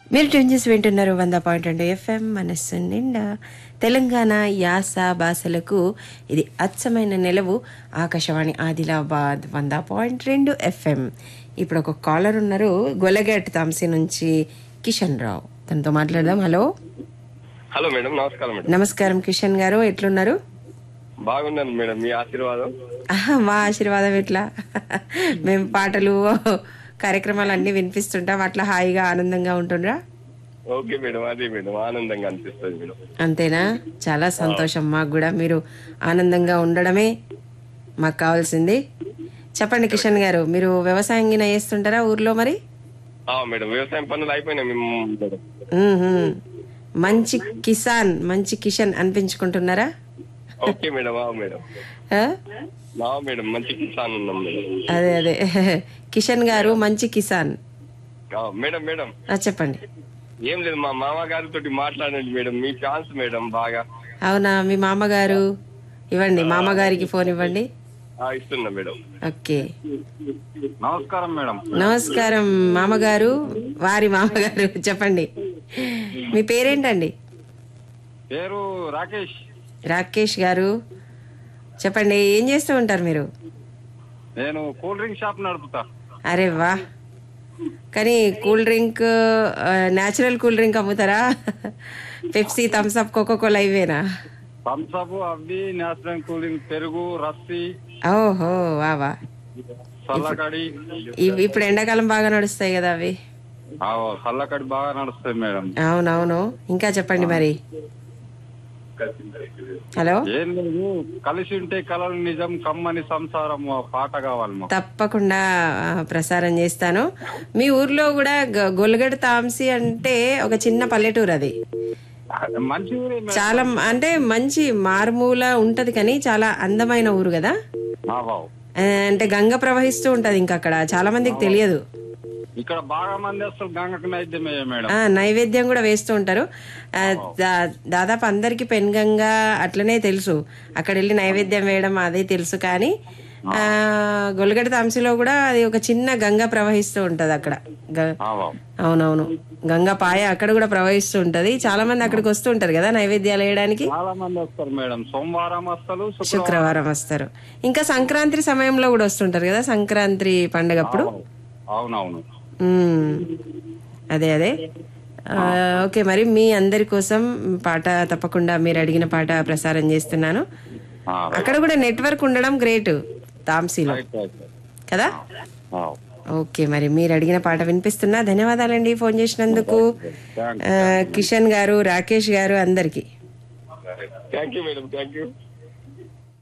మీరు ట్యూన్ చేసి వింటున్నారు 100.2 ఎఫ్ఎం మనస్సు నిండా. తెలంగాణ యాస భాషలకు ఇది అచ్చమైన నిలవు. ఆకాశవాణి ఆదిలాబాద్ 100.2 ఎఫ్ఎం. ఇప్పుడు ఒక కాలర్ ఉన్నారు, గొలగట్ తాంసీ నుంచి కిషన్ రావు. తనతో మాట్లాడదాం. హలో హలో మేడం, నమస్కారం మేడం. నమస్కారం కిషన్ గారు, ఎట్లున్నారు? బాగున్నాను మేడం, మీ ఆశీర్వాదం. మా ఆశీర్వాదం ఎట్లా? మేము పాటలు కార్యక్రమాలు అన్ని వినిపిస్తుంటాం, అట్లా హాయిగా ఆనందంగా ఉంటుండ్రా? ఓకే మేడం, అదే మేడం, ఆనందంగా అనిపిస్తుంది మేడం. అంతేనా? చాలా సంతోషం. మాకు కూడా మీరు ఆనందంగా ఉండడమే మాకు కావాల్సింది. చెప్పండి కిషన్ గారు, మీరు వ్యవసాయం గిన చేస్తుంటారా ఊర్లో? మరి మేడం, వ్యవసాయం పనులు అయిపోయినాయి మేము మేడం. మంచి మంచి Kishan అనిపించుకుంటున్నారా? Okay madam, madam madam, మంచి కిసాన్ ఉన్నాం మేడం. అదే కిషన్ గారు మంచి కిసాన్. మేడం మేడం చెప్పండి. ఏం లేదు, మా మామగారితో మాట్లాడండి మేడం, మీ ఛాన్స్ మేడం బాగా. అవునా? మీ మామగారు? ఇవ్వండి, మామగారికి ఫోన్ ఇవ్వండి. ఇస్తున్నా మేడం. ఓకే. నమస్కారం మేడం. నమస్కారం మామగారు, వారి మామగారు. చెప్పండి, మీ పేరేంటండి? పేరు రాకేష్. రాకేష్ గారు, చెప్పండి, ఏం చేస్తూ ఉంటారు మీరు? నేను కూల్ డ్రింక్ షాప్ నడుపుతా. అరే వా! కానీ cool drink, natural cool drink అమ్ముతారా? పెప్సీ, థమ్స్అప్, కోకోకోలా ఇవేనా? థమ్స్అప్ అవి న్యాచురల్ కూల్ డ్రింక్, పెరుగు, రస్సీ. ఓహో వా! చల్లకడి ఇప్పుడు ఎండాకాలం బాగా నడుస్తాయి కదా అవి. చల్లకడి బాగా నడుస్తాయి మేడం. అవునవును. ఇంకా చెప్పండి మరి. హలో. ఏం లేదు, కలిసి ఉంటే కలలు నిజం, కమ్మని సంసారం పాట కావాలి. తప్పకుండా ప్రసారం చేస్తాను. మీ ఊర్లో కూడా గొలగడ తాంసీ అంటే ఒక చిన్న పల్లెటూరు. అది మంచి ఊరే, చాలా అంటే మంచి మారుమూల ఉంటది, కానీ చాలా అందమైన ఊరు కదా. అంటే గంగ ప్రవహిస్తూ ఉంటది. ఇంకా అక్కడ చాలా మందికి తెలియదు. ఇక్కడ బాగా మంది అసలు గంగకు నైవేద్యం మేడం. నైవేద్యం కూడా వేస్తూ ఉంటారు. దాదాపు అందరికి పెన్గంగా అట్లనే తెలుసు, అక్కడ వెళ్ళి నైవేద్యం వేయడం అదే తెలుసు. కానీ గొలగడ తాంసీలో కూడా అది ఒక చిన్న గంగ ప్రవహిస్తూ ఉంటది అక్కడ. అవునవును, గంగా పాయ అక్కడ కూడా ప్రవహిస్తూ ఉంటది. చాలా మంది అక్కడికి వస్తూ ఉంటారు కదా నైవేద్యాలు వేయడానికి. చాలా మంది వస్తారు మేడం, సోమవారం వస్తారు, శుక్రవారం వస్తారు. ఇంకా సంక్రాంతి సమయంలో కూడా వస్తుంటారు కదా, సంక్రాంతి పండగప్పుడు. అవునవును. అదే ఓకే. మరి మీ అందరి కోసం పాట తప్పకుండా మీరు అడిగిన పాట ప్రసారం చేస్తున్నాను. అక్కడ కూడా నెట్వర్క్ ఉండడం గ్రేట్ తాంసీలో కదా. ఓకే, మరి మీరు అడిగిన పాట వినిపిస్తున్నా. ధన్యవాదాలండి ఫోన్ చేసినందుకు కిషన్ గారు, రాకేష్ గారు, అందరికి. Thank you madam. Thank you.